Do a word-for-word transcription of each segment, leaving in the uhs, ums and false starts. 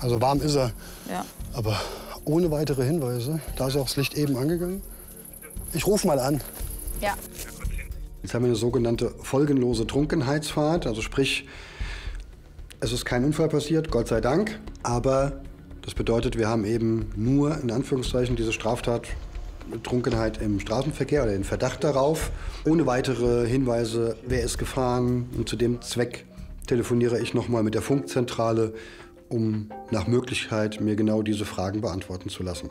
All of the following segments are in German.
Also warm ist er. Ja. Aber ohne weitere Hinweise. Da ist auch das Licht eben angegangen. Ich rufe mal an. Ja. Jetzt haben wir eine sogenannte folgenlose Trunkenheitsfahrt. Also sprich, es ist kein Unfall passiert, Gott sei Dank. Aber das bedeutet, wir haben eben nur in Anführungszeichen diese Straftat Trunkenheit im Straßenverkehr oder den Verdacht darauf. Ohne weitere Hinweise, wer ist gefahren. Und zu dem Zweck telefoniere ich noch mal mit der Funkzentrale, um nach Möglichkeit mir genau diese Fragen beantworten zu lassen.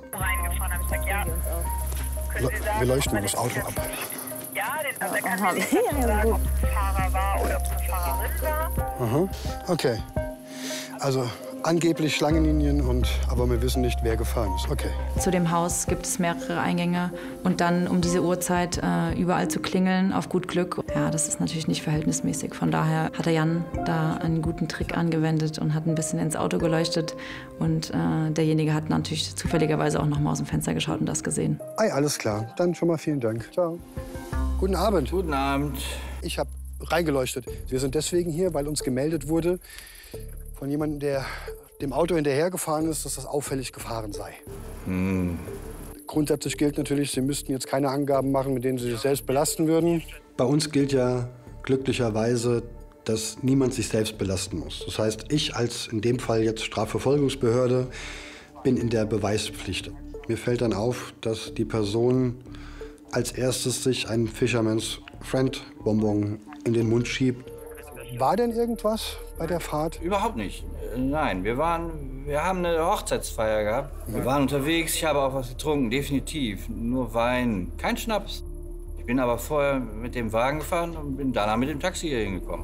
Wir leuchten mal das Auto ab. Ja, den, also er kann mir nicht sagen, ob es ein Fahrer war oder ob es eine Fahrerin war. Aha. Okay. Also angeblich Schlangenlinien, und, aber wir wissen nicht, wer gefahren ist. Okay. Zu dem Haus gibt es mehrere Eingänge. Und dann um diese Uhrzeit äh, überall zu klingeln, auf gut Glück, ja, das ist natürlich nicht verhältnismäßig. Von daher hat der Jan da einen guten Trick angewendet und hat ein bisschen ins Auto geleuchtet. Und äh, derjenige hat natürlich zufälligerweise auch noch mal aus dem Fenster geschaut und das gesehen. Ei, alles klar. Dann schon mal vielen Dank. Ciao. Guten Abend. Guten Abend. Ich habe reingeleuchtet. Wir sind deswegen hier, weil uns gemeldet wurde von jemandem, der dem Auto hinterhergefahren ist, dass das auffällig gefahren sei. Hm. Grundsätzlich gilt natürlich, Sie müssten jetzt keine Angaben machen, mit denen Sie sich selbst belasten würden. Bei uns gilt ja glücklicherweise, dass niemand sich selbst belasten muss. Das heißt, ich als in dem Fall jetzt Strafverfolgungsbehörde bin in der Beweispflicht. Mir fällt dann auf, dass die Person als erstes sich einen Fisherman's Friend Bonbon in den Mund schiebt. War denn irgendwas bei der Fahrt? Überhaupt nicht. Nein, wir waren, wir haben eine Hochzeitsfeier gehabt. Wir waren unterwegs, ich habe auch was getrunken, definitiv. Nur Wein, kein Schnaps. Ich bin aber vorher mit dem Wagen gefahren und bin danach mit dem Taxi hier hingekommen.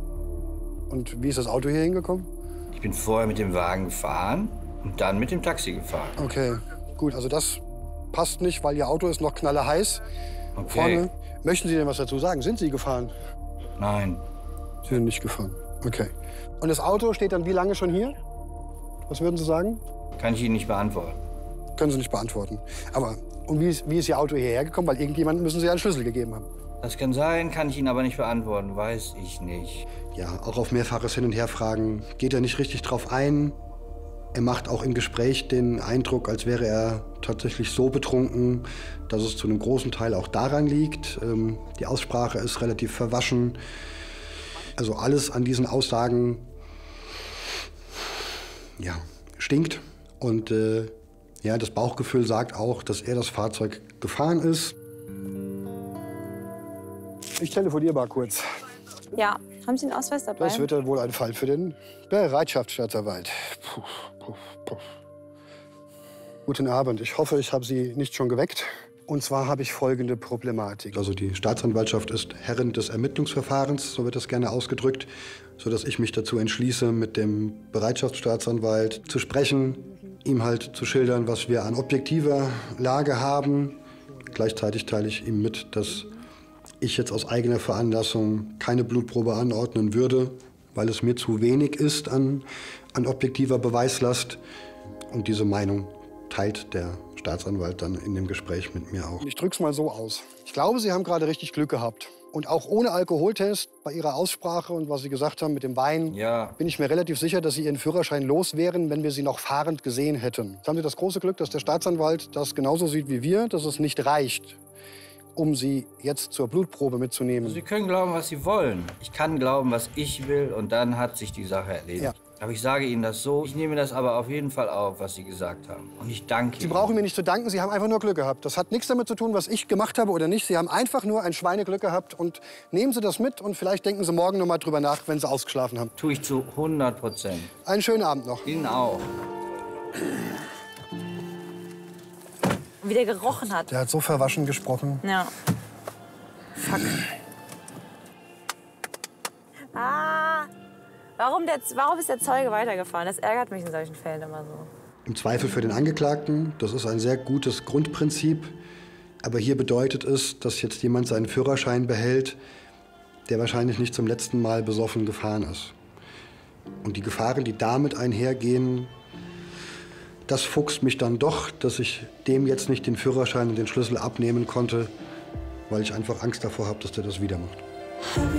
Und wie ist das Auto hier hingekommen? Ich bin vorher mit dem Wagen gefahren und dann mit dem Taxi gefahren. Okay, gut, also das passt nicht, weil Ihr Auto ist noch knallerheiß. Okay. Vorne. Möchten Sie denn was dazu sagen? Sind Sie gefahren? Nein. Sie sind nicht gefahren. Okay. Und das Auto steht dann wie lange schon hier? Was würden Sie sagen? Kann ich Ihnen nicht beantworten. Können Sie nicht beantworten. Aber und wie, ist, wie ist Ihr Auto hierher gekommen? Weil irgendjemandem müssen Sie ja einen Schlüssel gegeben haben. Das kann sein, kann ich Ihnen aber nicht beantworten. Weiß ich nicht. Ja, auch auf mehrfaches Hin- und Herfragen geht er nicht richtig drauf ein. Er macht auch im Gespräch den Eindruck, als wäre er tatsächlich so betrunken, dass es zu einem großen Teil auch daran liegt. Ähm, die Aussprache ist relativ verwaschen. Also alles an diesen Aussagen, ja, stinkt. Und äh, ja, das Bauchgefühl sagt auch, dass er das Fahrzeug gefahren ist. Ich telefoniere mal kurz. Ja, haben Sie einen Ausweis dabei? Das wird dann wohl ein Fall für den Bereitschaftsstaatsanwalt. Puh, puh, puh. Guten Abend. Ich hoffe, ich habe Sie nicht schon geweckt. Und zwar habe ich folgende Problematik. Also die Staatsanwaltschaft ist Herrin des Ermittlungsverfahrens, so wird das gerne ausgedrückt, sodass ich mich dazu entschließe, mit dem Bereitschaftsstaatsanwalt zu sprechen, ihm halt zu schildern, was wir an objektiver Lage haben. Gleichzeitig teile ich ihm mit, dass ich jetzt aus eigener Veranlassung keine Blutprobe anordnen würde, weil es mir zu wenig ist an, an objektiver Beweislast. Und diese Meinung teilt der Staatsanwalt dann in dem Gespräch mit mir auch. Ich drück's mal so aus. Ich glaube, Sie haben gerade richtig Glück gehabt. Und auch ohne Alkoholtest, bei Ihrer Aussprache und was Sie gesagt haben mit dem Wein, ja, bin ich mir relativ sicher, dass Sie Ihren Führerschein los wären, wenn wir Sie noch fahrend gesehen hätten. Jetzt haben Sie das große Glück, dass der Staatsanwalt das genauso sieht wie wir, dass es nicht reicht, um Sie jetzt zur Blutprobe mitzunehmen. Sie können glauben, was Sie wollen. Ich kann glauben, was ich will, und dann hat sich die Sache erledigt. Ja. Aber ich sage Ihnen das so, ich nehme das aber auf jeden Fall auf, was Sie gesagt haben. Und ich danke Sie Ihnen. brauchen mir nicht zu danken, Sie haben einfach nur Glück gehabt. Das hat nichts damit zu tun, was ich gemacht habe oder nicht. Sie haben einfach nur ein Schweineglück gehabt. Und nehmen Sie das mit und vielleicht denken Sie morgen noch mal drüber nach, wenn Sie ausgeschlafen haben. Tue ich zu hundert Prozent. Einen schönen Abend noch. Ihnen auch. Wie der gerochen hat. Der hat so verwaschen gesprochen. Ja. Fuck. Ah. Warum, der, warum ist der Zeuge weitergefahren? Das ärgert mich in solchen Fällen immer so. Im Zweifel für den Angeklagten, das ist ein sehr gutes Grundprinzip. Aber hier bedeutet es, dass jetzt jemand seinen Führerschein behält, der wahrscheinlich nicht zum letzten Mal besoffen gefahren ist. Und die Gefahren, die damit einhergehen, das fuchst mich dann doch, dass ich dem jetzt nicht den Führerschein und den Schlüssel abnehmen konnte, weil ich einfach Angst davor habe, dass der das wieder macht.